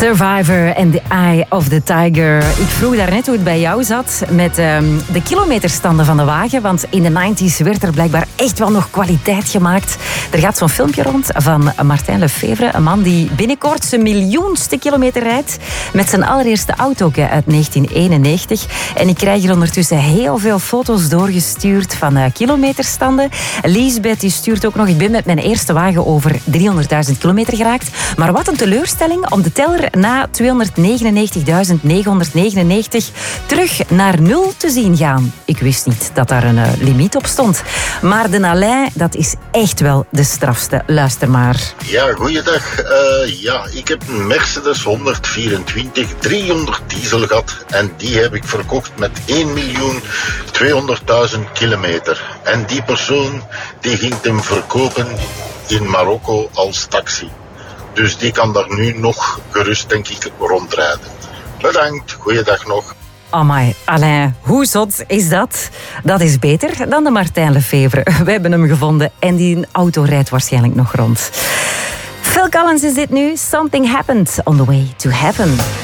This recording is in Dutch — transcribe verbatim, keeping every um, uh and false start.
Survivor and the Eye of the Tiger. Ik vroeg daarnet hoe het bij jou zat met um, de kilometerstanden van de wagen. Want in de negentig werd er blijkbaar echt wel nog kwaliteit gemaakt. Er gaat zo'n filmpje rond van Martin Lefevre. Een man die binnenkort zijn miljoenste kilometer rijdt. Met zijn allereerste auto uit negentien eenennegentig. En ik krijg hier ondertussen heel veel foto's doorgestuurd van uh, kilometerstanden. Lisbeth die stuurt ook nog. Ik ben met mijn eerste wagen over driehonderdduizend kilometer geraakt. Maar wat een teleurstelling om de teller na tweehonderdnegenennegentigduizend negenhonderdnegenennegentig terug naar nul te zien gaan. Ik wist niet dat daar een uh, limiet op stond. Maar de Alain, dat is echt wel de strafste. Luister maar. Ja, goeiedag. Uh, ja, ik heb een Mercedes honderdvierentwintig driehonderd diesel gehad en die heb ik verkocht met één miljoen tweehonderdduizend kilometer. En die persoon die ging hem verkopen in Marokko als taxi. Dus die kan daar nu nog gerust, denk ik, rondrijden. Bedankt, goeiedag nog. Amai, Alain, hoe zot is dat? Dat is beter dan de Martin Lefevre. We hebben hem gevonden en die auto rijdt waarschijnlijk nog rond. Phil Collins is dit nu. Something happened on the way to heaven.